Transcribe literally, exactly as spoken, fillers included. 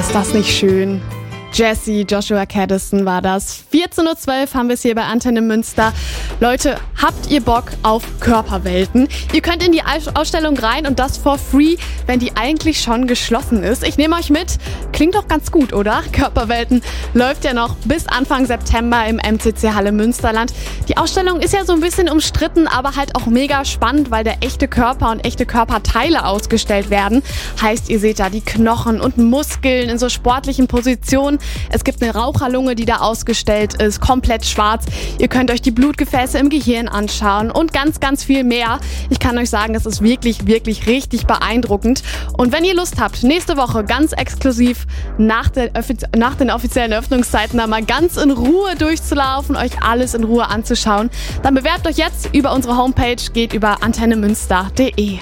Ist das nicht schön? Jesse, Joshua Caddison war das. vierzehn Uhr zwölf haben wir es hier bei Antenne Münster. Leute, habt ihr Bock auf Körperwelten? Ihr könnt in die Ausstellung rein und das for free, wenn die eigentlich schon geschlossen ist. Ich nehme euch mit. Klingt doch ganz gut, oder? Körperwelten läuft ja noch bis Anfang September im M C C Halle Münsterland. Die Ausstellung ist ja so ein bisschen umstritten, aber halt auch mega spannend, weil da echte Körper und echte Körperteile ausgestellt werden. Heißt, ihr seht da die Knochen und Muskeln in so sportlichen Positionen. Es gibt eine Raucherlunge, die da ausgestellt ist, komplett schwarz. Ihr könnt euch die Blutgefäße im Gehirn anschauen und ganz, ganz viel mehr. Ich kann euch sagen, das ist wirklich, wirklich richtig beeindruckend. Und wenn ihr Lust habt, nächste Woche ganz exklusiv nach, der, nach den offiziellen Öffnungszeiten da mal ganz in Ruhe durchzulaufen, euch alles in Ruhe anzuschauen, dann bewerbt euch jetzt über unsere Homepage, geht über antenne münster punkt de.